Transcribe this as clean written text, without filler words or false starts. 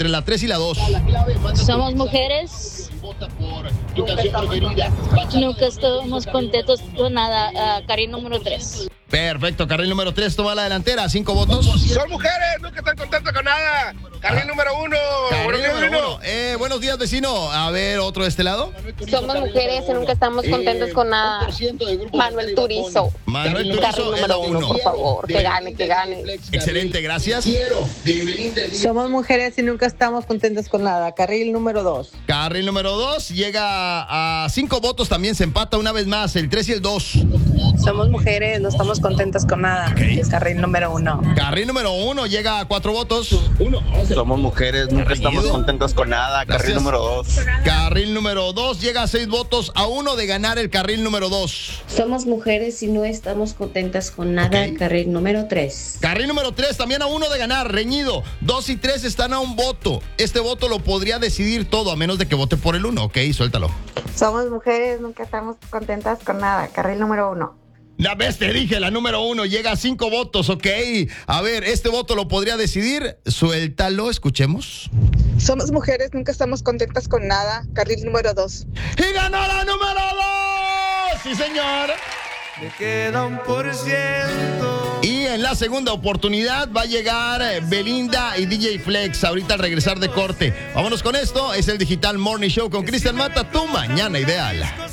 entre la 3 y la 2. Somos mujeres. Nunca estamos contentos con nada. Carril número 3. Perfecto, carril número 3 toma la delantera, 5 votos. Son mujeres, nunca están contentas con nada. Carril número 1. Carril número 1. Buenos días, vecino. A ver, otro de este lado. Somos mujeres y nunca estamos contentos con nada. Manuel Turizo. Manuel Turizo Carril es número la 1, 1. por favor. Que gane, que gane. Excelente, gracias. Somos mujeres y nunca estamos contentas con nada. Carril número 2. Carril número 2 llega a 5 votos, también se empata una vez más, el 3 y el 2. Somos mujeres, no estamos contentas con nada. Okay. Carril número 1. Carril número 1 llega a 4 votos. Somos mujeres, nunca estamos contentas con nada. Gracias. Carril número 2. Carril número 2 llega a 6 votos, a 1 de ganar el carril número 2. Somos mujeres y no estamos contentas con nada. Okay. Carril número 3. Carril número 3 también a 1 de ganar, reñido. 2 y 3 están a un voto. Este voto lo podría decidir todo, a menos de que vote por el 1. Ok, suéltalo. Somos mujeres, nunca estamos contentas con nada. Carril número 1. La vez te dije, la número 1 llega a 5 votos, ok. A ver, este voto lo podría decidir. Suéltalo, escuchemos. Somos mujeres, nunca estamos contentas con nada. Carril número 2. ¡Y ganó la número 2! ¡Sí, señor! Me queda 1%. Y en la segunda oportunidad va a llegar Belinda y DJ Flex ahorita al regresar de corte. Vámonos con esto, es el Digital Morning Show con Cristian Mata, tu mañana ideal.